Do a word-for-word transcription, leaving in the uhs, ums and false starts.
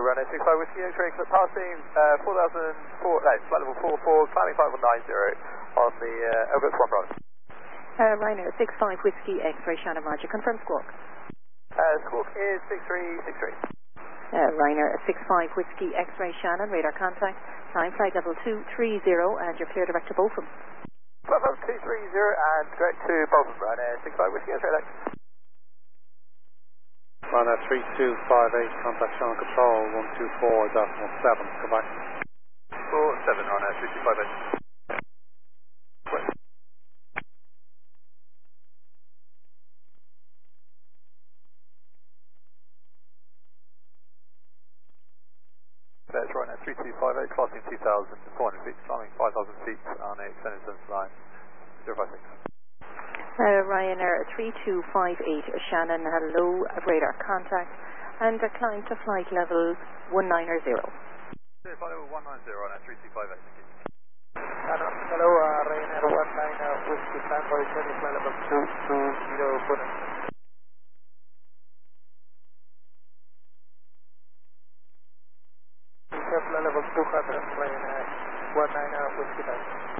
runner six five Whiskey X-ray, passing uh, four thousand four, no, flight level four four, climbing five one nine zero on the uh, Elbert Swan Bronx. Uh, Ryanair six five Whiskey X-ray, Shannon Roger, confirm squawk. Uh, squawk is six three six three. Uh, Ryanair six five Whiskey X-ray, Shannon, radar contact, climb flight level two three zero, and you're clear direct to Bolton. Flight level two three zero and direct to Bolton, Ryanair six five Whiskey X-ray, thanks. Ryanair three two five eight, contact Shannon Control one two four decimal seven, come back. four seven, Ryanair three two five eight. That's Ryanair three two five eight, crossing two thousand four hundred feet, climbing five thousand feet on a extended sense line zero five six. Uh, Ryanair three two five eight, Shannon, hello, radar contact, and uh, climb to flight level one nine zero. Flight level one nine zero, Ryanair three two five eight, thank you. Hello, hello uh, Ryanair one nine Whiskey Tango, flight level two two zero, Pune. Flight level two hundred, Ryanair one nine Whiskey Tango.